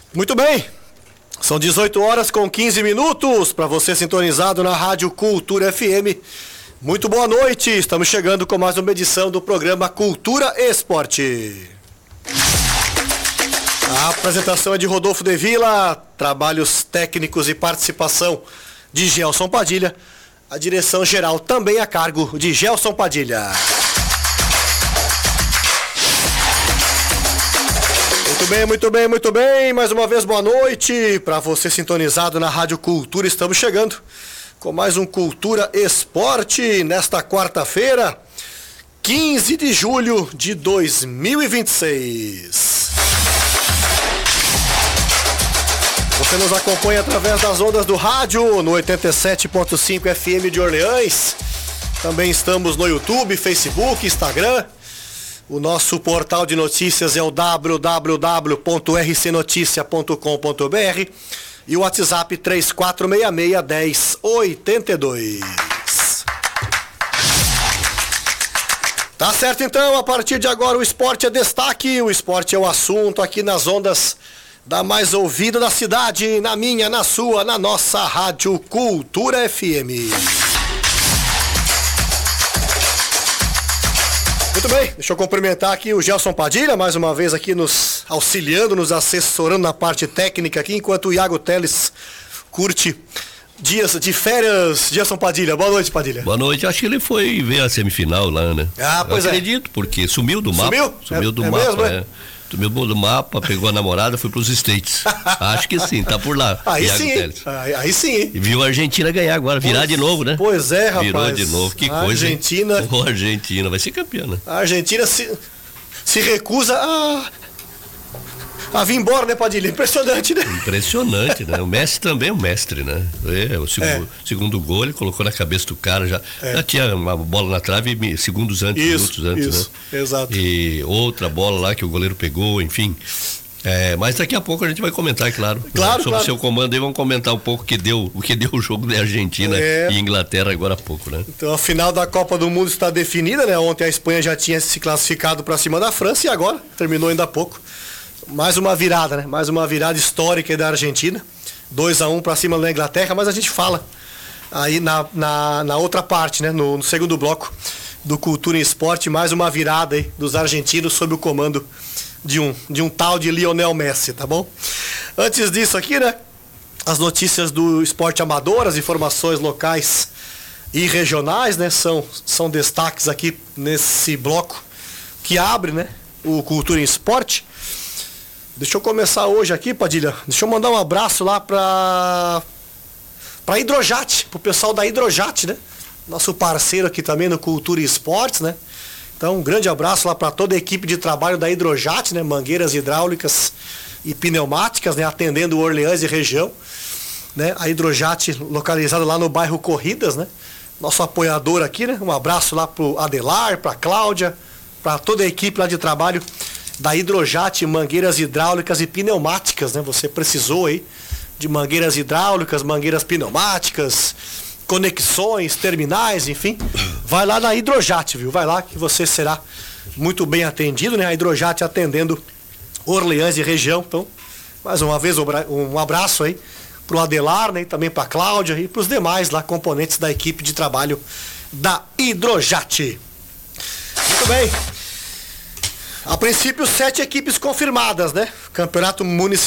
Muito bem, são 18 horas com 15 minutos para você sintonizado na Rádio Cultura FM. Muito boa noite, estamos chegando com mais uma edição do programa Cultura Esporte. A apresentação é de Rodolfo de Vila, trabalhos técnicos e participação de Gelson Padilha. A direção geral também a cargo de Gelson Padilha. Muito bem. Mais uma vez, boa noite para você sintonizado na Rádio Cultura. Estamos chegando com mais um Cultura Esporte nesta quarta-feira, 15 de julho de 2026. Você nos acompanha através das ondas do rádio no 87.5 FM de Orleans. Também estamos no YouTube, Facebook, Instagram. O nosso portal de notícias é o www.rcnoticia.com.br e o WhatsApp 3466-1082. Tá certo então, a partir de agora o esporte é destaque, o esporte é o assunto aqui nas ondas da mais ouvida da cidade, na minha, na sua, na nossa Rádio Cultura FM. Muito bem, deixa eu cumprimentar aqui o Gelson Padilha, mais uma vez aqui nos auxiliando, nos assessorando na parte técnica aqui, enquanto o Iago Teles curte dias de férias. Gelson Padilha, boa noite, Padilha. Boa noite, acho que ele foi ver a semifinal lá, né? Ah, pois eu acredito, porque sumiu do mapa. Sumiu do mapa, mesmo, né? Sumiu do mapa, pegou a namorada, foi pros States. Acho que sim, tá por lá. Aí sim, aí sim. E viu a Argentina ganhar agora, virar de novo, né? Pois é, rapaz. Virou de novo, que coisa. Argentina. A Argentina vai ser campeã, né? A Argentina se recusa a vir embora, né, Padilha? Impressionante, né? Impressionante, né? O Messi também é um mestre, né? Segundo gol, ele colocou na cabeça do cara, já tinha uma bola na trave minutos antes, né? Exato. E outra bola lá que o goleiro pegou, enfim. Mas daqui a pouco a gente vai comentar, claro. Sobre o seu comando aí, vamos comentar um pouco o que deu o jogo da Argentina e Inglaterra agora há pouco, né? Então a final da Copa do Mundo está definida, né? Ontem a Espanha já tinha se classificado para cima da França e agora terminou ainda há pouco. Mais uma virada, né? Mais uma virada histórica da Argentina. 2-1 para cima da Inglaterra, mas a gente fala aí na outra parte, né? No segundo bloco do Cultura e Esporte, mais uma virada aí dos argentinos sob o comando de um tal de Lionel Messi, tá bom? Antes disso aqui, né? As notícias do esporte amador, as informações locais e regionais, né? São destaques aqui nesse bloco que abre, né? O Cultura e Esporte. Deixa eu começar hoje aqui, Padilha. Deixa eu mandar um abraço lá pra Hidrojat, pro pessoal da Hidrojat, né? Nosso parceiro aqui também no Cultura e Esportes, né? Então, um grande abraço lá para toda a equipe de trabalho da Hidrojat, né? Mangueiras hidráulicas e pneumáticas, né? Atendendo Orleans e região, né? A Hidrojat localizada lá no bairro Corridas, né? Nosso apoiador aqui, né? Um abraço lá pro Adelar, pra Cláudia, para toda a equipe lá de trabalho da Hidrojat, mangueiras hidráulicas e pneumáticas, né? Você precisou aí de mangueiras hidráulicas, mangueiras pneumáticas, conexões, terminais, enfim, vai lá na Hidrojat, viu? Vai lá que você será muito bem atendido, né? A Hidrojat atendendo Orleans e região. Então, mais uma vez um abraço aí pro Adelar, né? E também pra Cláudia e pros demais lá componentes da equipe de trabalho da Hidrojat. Muito bem. A princípio, 7 equipes confirmadas, né? Campeonato